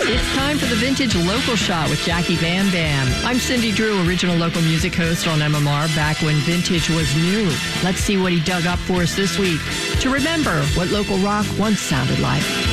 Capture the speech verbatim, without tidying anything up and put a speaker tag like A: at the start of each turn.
A: It's time for the Vintage Local Shot with Jackie Bam Bam. I'm Cindy Drew, original local music host on M M R back when vintage was new. Let's see what he dug up for us this week to remember what local rock once sounded like.